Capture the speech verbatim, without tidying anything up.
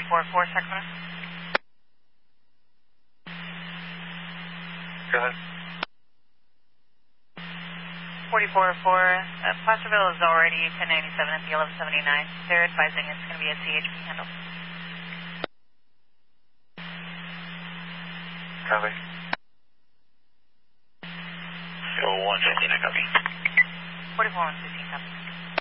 forty-four four, Sacramento. Go ahead. forty-four four, uh, Placerville is already ten ninety-seven at the eleven seventy-nine. They're advising it's going to be a C H P handle. Copy. Go one fifteen, I copy. forty-four one fifteen, copy.